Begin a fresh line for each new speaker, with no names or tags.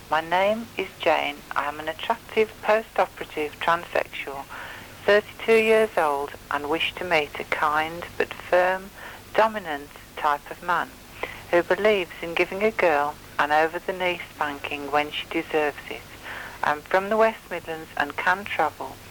My name is Jane. I am an attractive post-operative transsexual, 32 years old, and wish to meet a kind but firm, dominant type of man who believes in giving a girl an over-the-knee spanking when she deserves it. I'm from the West Midlands and can travel